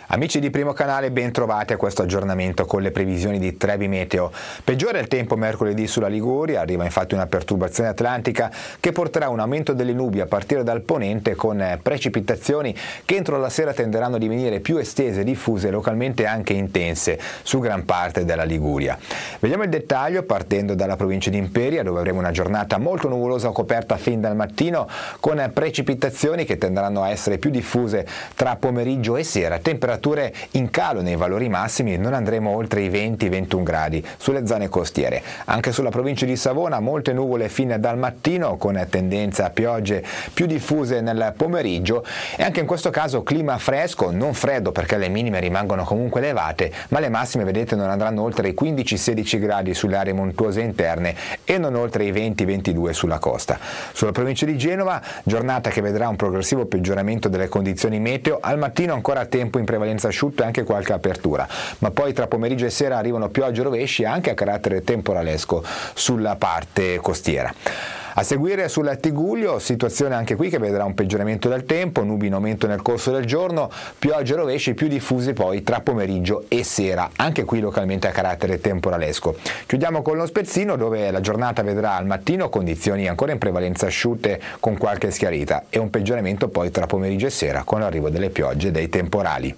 Amici di Primo Canale, ben trovati a questo aggiornamento con le previsioni di Trebi Meteo. Peggiore il tempo mercoledì sulla Liguria, arriva infatti una perturbazione atlantica che porterà un aumento delle nubi a partire dal ponente con precipitazioni che entro la sera tenderanno a divenire più estese, diffuse e localmente anche intense su gran parte della Liguria. Vediamo il dettaglio partendo dalla provincia di Imperia, dove avremo una giornata molto nuvolosa o coperta fin dal mattino con precipitazioni che tenderanno a essere più diffuse tra pomeriggio e sera, temperature in calo nei valori massimi, non andremo oltre i 20-21 gradi sulle zone costiere. Anche sulla provincia di Savona molte nuvole fin dal mattino con tendenza a piogge più diffuse nel pomeriggio e anche in questo caso clima fresco, non freddo perché le minime rimangono comunque elevate, ma le massime vedete non andranno oltre i 15-16 gradi sulle aree montuose interne e non oltre i 20-22 sulla costa. Sulla provincia di Genova giornata che vedrà un progressivo peggioramento delle condizioni meteo, al mattino ancora tempo in prevalenza asciutto e anche qualche apertura, ma poi tra pomeriggio e sera arrivano piogge e rovesci anche a carattere temporalesco sulla parte costiera. A seguire sul Tigullio, situazione anche qui che vedrà un peggioramento del tempo, nubi in aumento nel corso del giorno, piogge e rovesci più diffusi poi tra pomeriggio e sera, anche qui localmente a carattere temporalesco. Chiudiamo con lo Spezzino, dove la giornata vedrà al mattino condizioni ancora in prevalenza asciutte con qualche schiarita e un peggioramento poi tra pomeriggio e sera con l'arrivo delle piogge e dei temporali.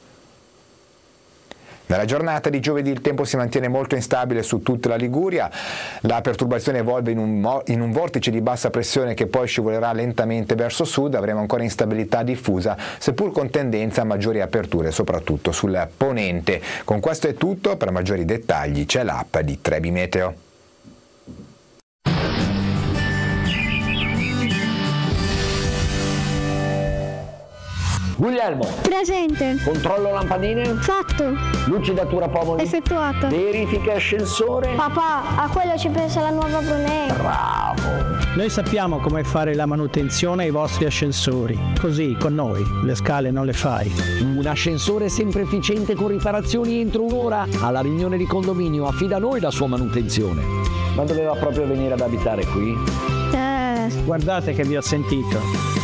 Nella giornata di giovedì il tempo si mantiene molto instabile su tutta la Liguria, la perturbazione evolve in un vortice di bassa pressione che poi scivolerà lentamente verso sud, avremo ancora instabilità diffusa, seppur con tendenza a maggiori aperture, soprattutto sul ponente. Con questo è tutto, per maggiori dettagli c'è l'app di Trebi Meteo. Guglielmo, presente. controllo lampadine, Fatto. lucidatura pomoli, Effettuato. verifica ascensore. Papà, a quello ci pensa la nuova Brunei. Bravo! Noi sappiamo come fare la manutenzione ai vostri ascensori. Così, con noi, le scale non le fai. Un ascensore sempre efficiente con riparazioni entro un'ora. Alla riunione di condominio affida a noi la sua manutenzione. Ma doveva proprio venire ad abitare qui? Guardate che vi ho sentito.